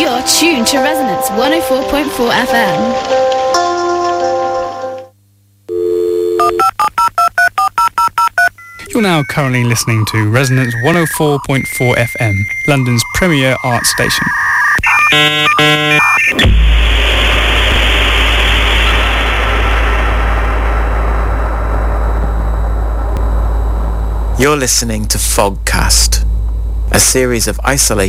You're tuned to Resonance 104.4 FM. You're now currently listening to Resonance 104.4 FM, London's premier art station. You're listening to Fogcast, a series of isolated